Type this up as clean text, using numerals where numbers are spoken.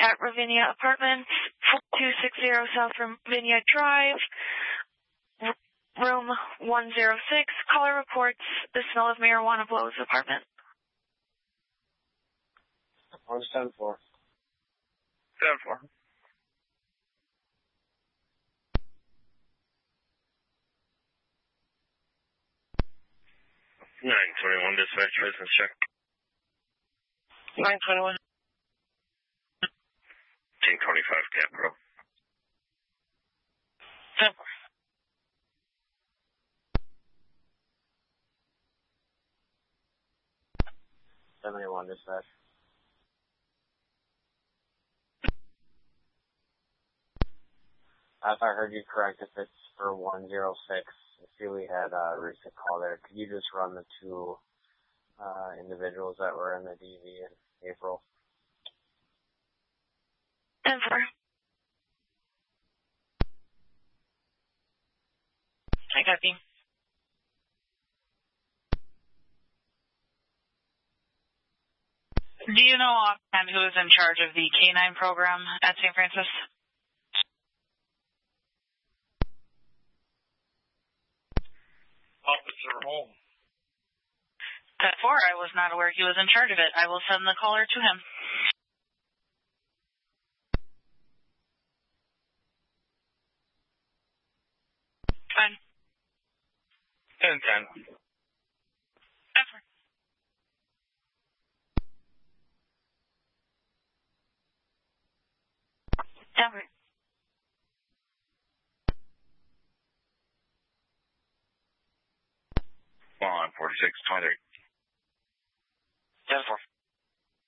at Ravinia Apartments, 4260 South Ravinia Drive, room 106. Caller reports the smell of marijuana blows apartment. 174. 74. 921 dispatch, business check. 921. 1025 Cap Pro. 10-4. 71 dispatch. If I heard you correct, if it's for 106, I see we had a recent call there. Could you just run the two individuals that were in the DV in April? 10-4. I copy. Do you know offhand who is in charge of the K-9 program at St. Francis? Officer Holmes. 10-4, I was not aware he was in charge of it. I will send the caller to him. Fine. 10-10. 10-4. 10-4. On 4623. 10-4.